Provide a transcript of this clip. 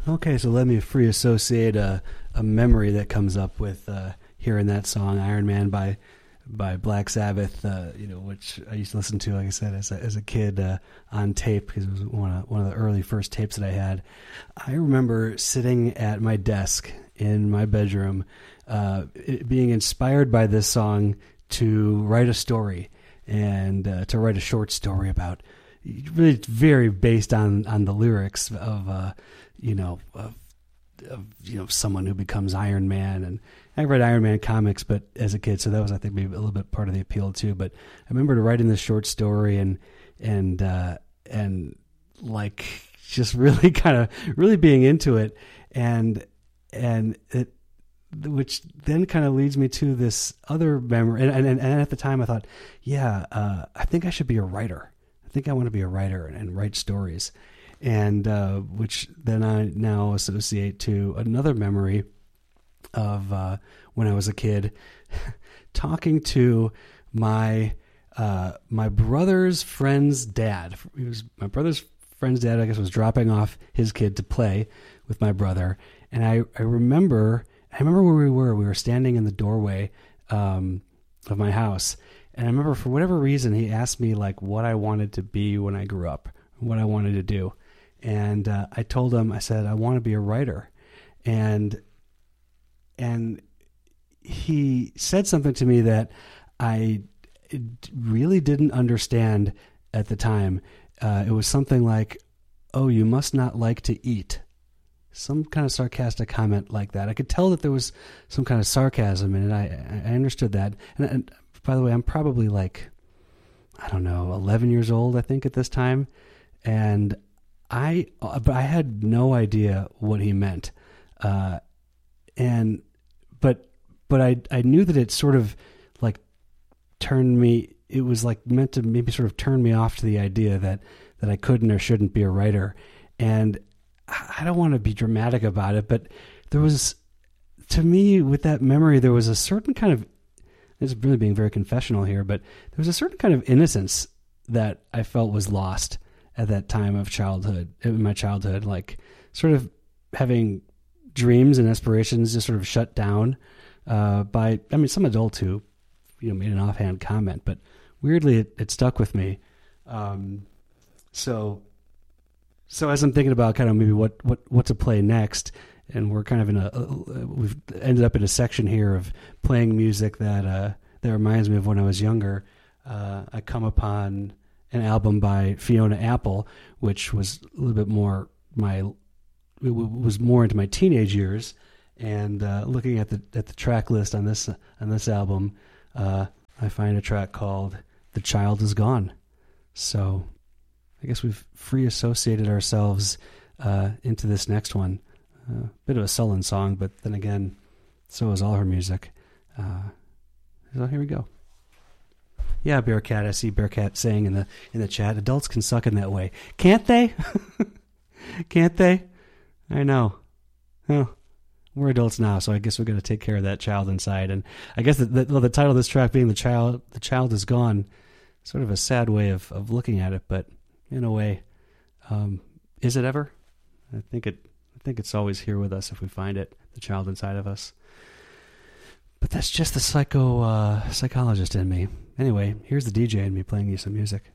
Okay, so let me free associate a memory that comes up with hearing that song "Iron Man" by Black Sabbath. Which I used to listen to, like I said, as a kid on tape because it was one of the early first tapes that I had. I remember sitting at my desk in my bedroom, being inspired by this song to write a story and to write a short story about. Really, very based on the lyrics of someone who becomes Iron Man. And I read Iron Man comics, but as a kid, so that was, I think, maybe a little bit part of the appeal too. But I remember writing this short story and like just really kind of really being into it, and it, which then kind of leads me to this other memory. And at the time, I thought, I think I should be a writer. I think I want to be a writer and write stories. And which then I now associate to another memory of when I was a kid, talking to my brother's friend's dad. He was my brother's friend's dad. I guess was dropping off his kid to play with my brother, and I remember where we were. We were standing in the doorway of my house, and I remember for whatever reason he asked me like what I wanted to be when I grew up, what I wanted to do. And I told him, I said, I want to be a writer. And he said something to me that I really didn't understand at the time. It was something like, oh, you must not like to eat. Some kind of sarcastic comment like that. I could tell that there was some kind of sarcasm in it. I understood that. And by the way, I'm probably like, I don't know, 11 years old, I think, at this time. And I had no idea what he meant, but I knew that it sort of like turned me. It was like meant to maybe sort of turn me off to the idea that I couldn't or shouldn't be a writer. And I don't want to be dramatic about it, but there was, to me, with that memory, there was a certain kind of. This is really being very confessional here, but there was a certain kind of innocence that I felt was lost at that time of in my childhood, like sort of having dreams and aspirations just sort of shut down by some adult who, made an offhand comment, but weirdly it stuck with me. So as I'm thinking about kind of maybe what to play next, and we're kind of we've ended up in a section here of playing music that reminds me of when I was younger. I come upon an album by Fiona Apple, which was a little bit more was more into my teenage years, and looking at the track list on this album, I find a track called "The Child Is Gone." So I guess we've free associated ourselves into this next one. Bit of a sullen song, but then again, so is all her music. So here we go. Yeah, Bearcat. I see Bearcat saying in the chat, adults can suck in that way. Can't they? Can't they? I know. Well, we're adults now, so I guess we're going to take care of that child inside. And I guess the title of this track being "The Child Is Gone," sort of a sad way of looking at it, but in a way, is it ever? I think it's always here with us if we find it, the child inside of us. But that's just the psychologist in me. Anyway, here's the DJ in me playing you some music.